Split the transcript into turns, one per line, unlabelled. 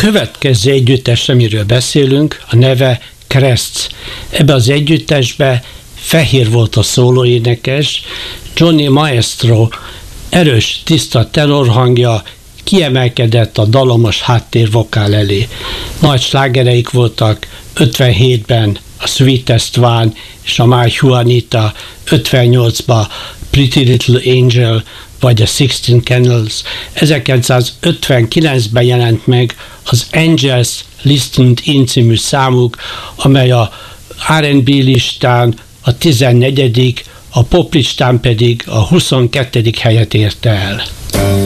következő együttes, amiről beszélünk, a neve Crests. Ebbe az együttesbe fehér volt a szólóénekes, Johnny Maestro erős, tiszta tenorhangja kiemelkedett a dalomos háttérvokál elé. Nagy slágereik voltak 57-ben a Sweetest One és a My Juanita, 58-ban Pretty Little Angel vagy a 16 Candles. 1959-ben jelent meg az Angels Listened In című számuk, amely a R&B listán a 14., a pop listán pedig a 22. helyet érte el.